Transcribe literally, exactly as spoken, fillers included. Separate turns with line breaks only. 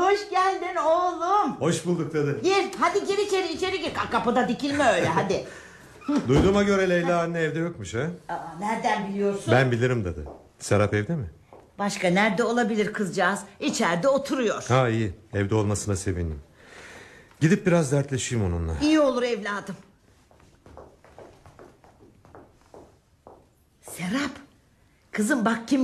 Hoş geldin oğlum.
Hoş bulduk dede.
Gir hadi, gir içeri, içeri gir. Kapıda dikilme öyle hadi.
Duyduğuma göre Leyla anne evde yokmuş ha?
Aa, nereden biliyorsun?
Ben bilirim dede. Serap evde mi?
Başka nerede olabilir kızcağız? İçeride oturuyor.
Ha iyi, evde olmasına sevindim. Gidip biraz dertleşeyim onunla.
İyi olur evladım. Serap, kızım bak kim